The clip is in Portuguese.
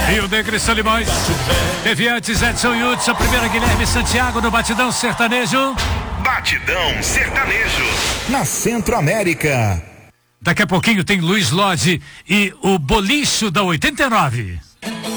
Rio Negro e Solimões. Teve antes Edson e Hudson, primeiro Guilherme Santiago no Batidão Sertanejo. Batidão Sertanejo. Na Centro-América. Daqui a pouquinho tem Luiz Lodi e o Bolicho da 89.